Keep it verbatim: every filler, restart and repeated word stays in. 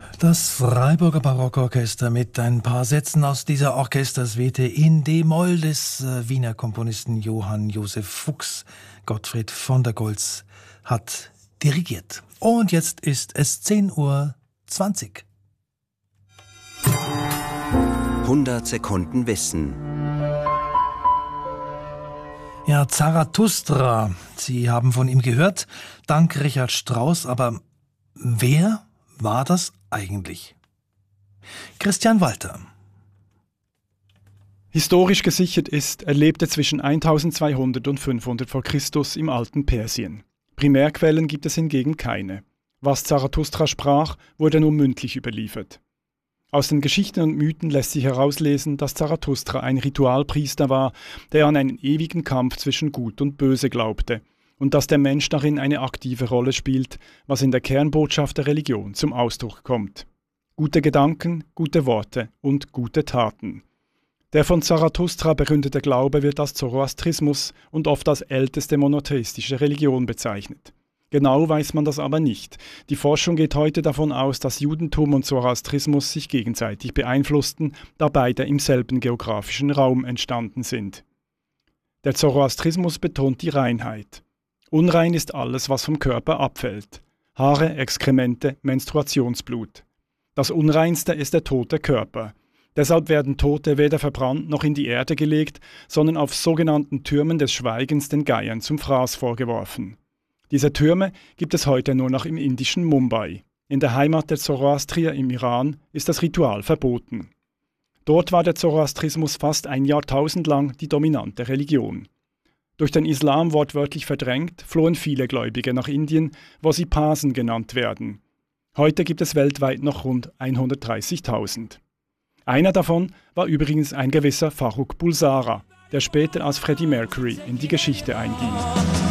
Das Freiburger Barockorchester mit ein paar Sätzen aus dieser Orchestersuite in D-Moll des äh, Wiener Komponisten Johann Josef Fuchs. Gottfried von der Goltz hat dirigiert. Und jetzt ist es zehn Uhr zwanzig. hundert Sekunden Wissen. Ja, Zarathustra. Sie haben von ihm gehört, dank Richard Strauss. Aber wer war das eigentlich? Christian Walter. Historisch gesichert ist, er lebte zwischen eintausendzweihundert und fünfhundert vor Christus im alten Persien. Primärquellen gibt es hingegen keine. Was Zarathustra sprach, wurde nur mündlich überliefert. Aus den Geschichten und Mythen lässt sich herauslesen, dass Zarathustra ein Ritualpriester war, der an einen ewigen Kampf zwischen Gut und Böse glaubte und dass der Mensch darin eine aktive Rolle spielt, was in der Kernbotschaft der Religion zum Ausdruck kommt. Gute Gedanken, gute Worte und gute Taten. Der von Zarathustra begründete Glaube wird als Zoroastrismus und oft als älteste monotheistische Religion bezeichnet. Genau weiß man das aber nicht. Die Forschung geht heute davon aus, dass Judentum und Zoroastrismus sich gegenseitig beeinflussten, da beide im selben geografischen Raum entstanden sind. Der Zoroastrismus betont die Reinheit. Unrein ist alles, was vom Körper abfällt. Haare, Exkremente, Menstruationsblut. Das Unreinste ist der tote Körper. Deshalb werden Tote weder verbrannt noch in die Erde gelegt, sondern auf sogenannten Türmen des Schweigens den Geiern zum Fraß vorgeworfen. Diese Türme gibt es heute nur noch im indischen Mumbai. In der Heimat der Zoroastrier im Iran ist das Ritual verboten. Dort war der Zoroastrismus fast ein Jahrtausend lang die dominante Religion. Durch den Islam wortwörtlich verdrängt, flohen viele Gläubige nach Indien, wo sie Parsen genannt werden. Heute gibt es weltweit noch rund hundertdreißigtausend. Einer davon war übrigens ein gewisser Farrukh Bulsara, der später als Freddie Mercury in die Geschichte einging.